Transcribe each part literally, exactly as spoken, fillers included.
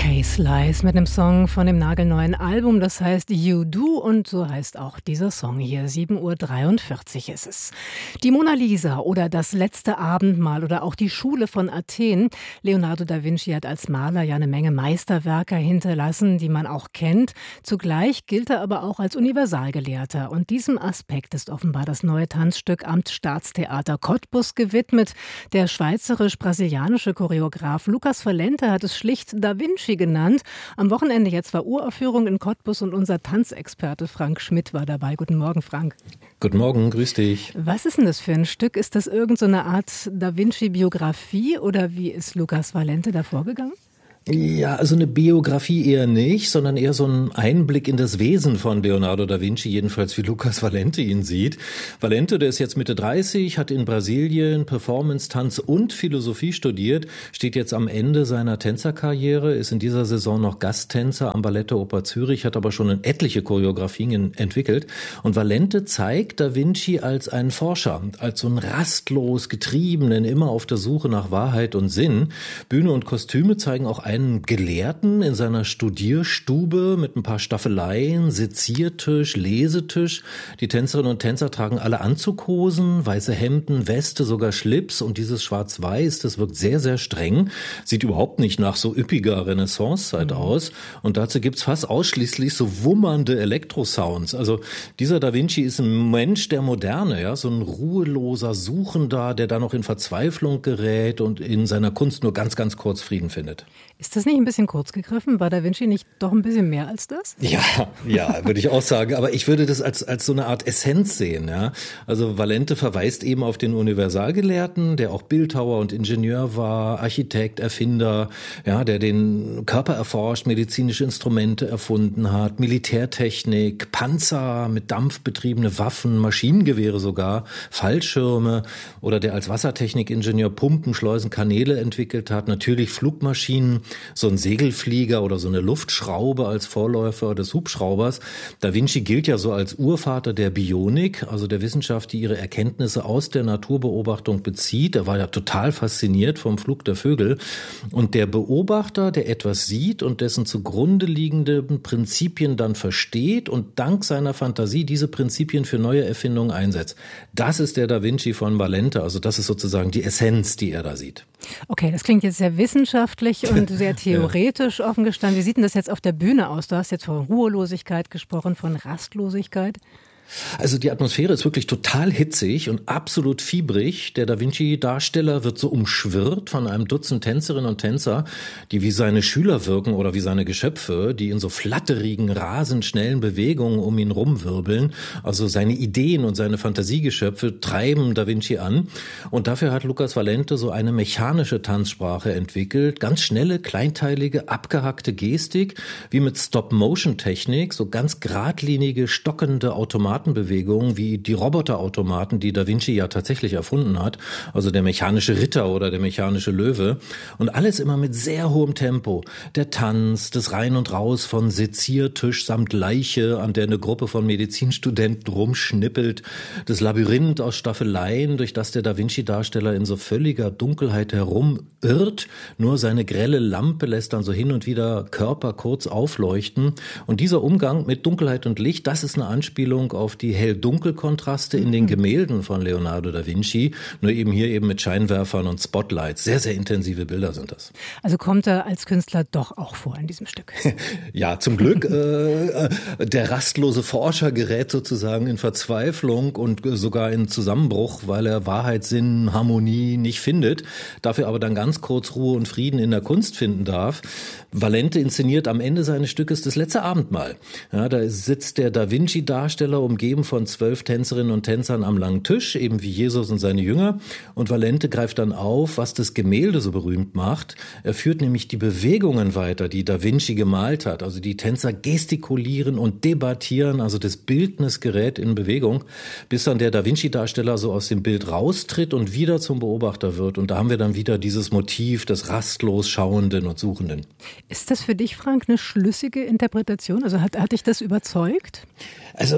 K-Slice mit einem Song von dem nagelneuen Album, das heißt You Do, und so heißt auch dieser Song hier. sieben Uhr dreiundvierzig ist es. Die Mona Lisa oder das letzte Abendmahl oder auch die Schule von Athen. Leonardo da Vinci hat als Maler ja eine Menge Meisterwerke hinterlassen, die man auch kennt. Zugleich gilt er aber auch als Universalgelehrter. Und diesem Aspekt ist offenbar das neue Tanzstück am Staatstheater Cottbus gewidmet. Der schweizerisch-brasilianische Choreograf Lucas Valente hat es schlicht Da Vinci genannt. Am Wochenende jetzt war Uraufführung in Cottbus und unser Tanzexperte Frank Schmidt war dabei. Guten Morgen, Frank. Guten Morgen, grüß dich. Was ist denn das für ein Stück? Ist das irgend so eine Art Da Vinci-Biografie oder wie ist Lucas Valente da vorgegangen? Ja, also eine Biografie eher nicht, sondern eher so ein Einblick in das Wesen von Leonardo da Vinci, jedenfalls wie Lucas Valente ihn sieht. Valente, der ist jetzt Mitte dreißig, hat in Brasilien Performance, Tanz und Philosophie studiert, steht jetzt am Ende seiner Tänzerkarriere, ist in dieser Saison noch Gasttänzer am Ballett der Oper Zürich, hat aber schon etliche Choreografien entwickelt. Und Valente zeigt da Vinci als einen Forscher, als so einen rastlos Getriebenen, immer auf der Suche nach Wahrheit und Sinn. Bühne und Kostüme zeigen auch einen Gelehrten in seiner Studierstube mit ein paar Staffeleien, Seziertisch, Lesetisch. Die Tänzerinnen und Tänzer tragen alle Anzughosen, weiße Hemden, Weste, sogar Schlips, und dieses Schwarz-Weiß, das wirkt sehr, sehr streng. Sieht überhaupt nicht nach so üppiger Renaissancezeit mhm. aus. Und dazu gibt's fast ausschließlich so wummernde Elektrosounds. Also dieser Da Vinci ist ein Mensch der Moderne, ja, so ein ruheloser Suchender, der da noch in Verzweiflung gerät und in seiner Kunst nur ganz, ganz kurz Frieden findet. Ist das nicht ein bisschen kurz gegriffen? War Da Vinci nicht doch ein bisschen mehr als das? Ja, ja, würde ich auch sagen. Aber ich würde das als als so eine Art Essenz sehen. Ja, also Valente verweist eben auf den Universalgelehrten, der auch Bildhauer und Ingenieur war, Architekt, Erfinder, ja, der den Körper erforscht, medizinische Instrumente erfunden hat, Militärtechnik, Panzer mit Dampf betriebene Waffen, Maschinengewehre sogar, Fallschirme, oder der als Wassertechnikingenieur Pumpen, Schleusen, Kanäle entwickelt hat, natürlich Flugmaschinen, so ein Segelflieger oder so eine Luftschraube als Vorläufer des Hubschraubers. Da Vinci gilt ja so als Urvater der Bionik, also der Wissenschaft, die ihre Erkenntnisse aus der Naturbeobachtung bezieht. Er war ja total fasziniert vom Flug der Vögel. Und der Beobachter, der etwas sieht und dessen zugrunde liegende Prinzipien dann versteht und dank seiner Fantasie diese Prinzipien für neue Erfindungen einsetzt. Das ist der Da Vinci von Valente. Also das ist sozusagen die Essenz, die er da sieht. Okay, das klingt jetzt sehr wissenschaftlich und sehr theoretisch ja. offen gestanden. Wie sieht denn das jetzt auf der Bühne aus? Du hast jetzt von Ruhelosigkeit gesprochen, von Rastlosigkeit. Also die Atmosphäre ist wirklich total hitzig und absolut fiebrig. Der Da Vinci-Darsteller wird so umschwirrt von einem Dutzend Tänzerinnen und Tänzer, die wie seine Schüler wirken oder wie seine Geschöpfe, die in so flatterigen, rasend schnellen Bewegungen um ihn rumwirbeln. Also seine Ideen und seine Fantasiegeschöpfe treiben Da Vinci an. Und dafür hat Lucas Valente so eine mechanische Tanzsprache entwickelt. Ganz schnelle, kleinteilige, abgehackte Gestik, wie mit Stop-Motion-Technik, so ganz geradlinige, stockende Automaten. Bewegungen wie die Roboterautomaten, die Da Vinci ja tatsächlich erfunden hat, also der mechanische Ritter oder der mechanische Löwe, und alles immer mit sehr hohem Tempo. Der Tanz, das Rein und Raus von Seziertisch samt Leiche, an der eine Gruppe von Medizinstudenten rumschnippelt, das Labyrinth aus Staffeleien, durch das der Da Vinci-Darsteller in so völliger Dunkelheit herumirrt, nur seine grelle Lampe lässt dann so hin und wieder Körper kurz aufleuchten, und dieser Umgang mit Dunkelheit und Licht, das ist eine Anspielung auf die Hell-Dunkel-Kontraste in den Gemälden von Leonardo da Vinci, nur eben hier eben mit Scheinwerfern und Spotlights. Sehr, sehr intensive Bilder sind das. Also kommt er als Künstler doch auch vor in diesem Stück? Ja, zum Glück. äh, der rastlose Forscher gerät sozusagen in Verzweiflung und sogar in Zusammenbruch, weil er Wahrheit, Sinn, Harmonie nicht findet, dafür aber dann ganz kurz Ruhe und Frieden in der Kunst finden darf. Valente inszeniert am Ende seines Stückes das letzte Abendmahl. Ja, da sitzt der Da Vinci-Darsteller umgeben von zwölf Tänzerinnen und Tänzern am langen Tisch, eben wie Jesus und seine Jünger. Und Valente greift dann auf, was das Gemälde so berühmt macht. Er führt nämlich die Bewegungen weiter, die Da Vinci gemalt hat. Also die Tänzer gestikulieren und debattieren, also das Bildnis gerät in Bewegung, bis dann der Da Vinci-Darsteller so aus dem Bild raustritt und wieder zum Beobachter wird. Und da haben wir dann wieder dieses Motiv des rastlos Schauenden und Suchenden. Ist das für dich, Frank, eine schlüssige Interpretation? Also hat, hat dich das überzeugt? Also, also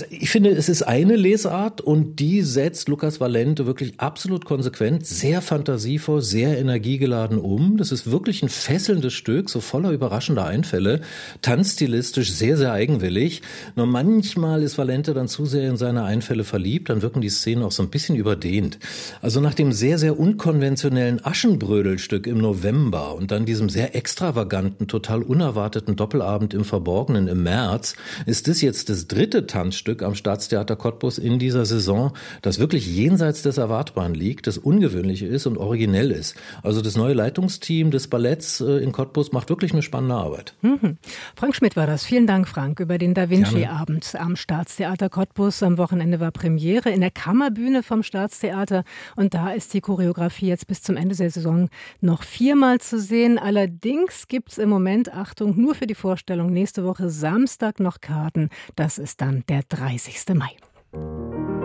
ich finde, es ist eine Lesart und die setzt Lucas Valente wirklich absolut konsequent, sehr fantasievoll, sehr energiegeladen um. Das ist wirklich ein fesselndes Stück, so voller überraschender Einfälle, tanzstilistisch sehr, sehr eigenwillig. Nur manchmal ist Valente dann zu sehr in seine Einfälle verliebt, dann wirken die Szenen auch so ein bisschen überdehnt. Also nach dem sehr, sehr unkonventionellen Aschenbrödelstück im November und dann diesem sehr extravaganten, total unerwarteten Doppelabend im Verborgenen im März, ist das jetzt das dritte Tanzstück am Staatstheater Cottbus in dieser Saison, das wirklich jenseits des Erwartbaren liegt, das ungewöhnlich ist und originell ist. Also das neue Leitungsteam des Balletts in Cottbus macht wirklich eine spannende Arbeit. Mhm. Frank Schmidt war das. Vielen Dank, Frank, über den Da Vinci-Abend am Staatstheater Cottbus. Am Wochenende war Premiere in der Kammerbühne vom Staatstheater und da ist die Choreografie jetzt bis zum Ende der Saison noch viermal zu sehen. Allerdings gibt es im Moment, Achtung, nur für die Vorstellung nächste Woche Samstag noch Karten. Das ist dann der dreißigste Mai.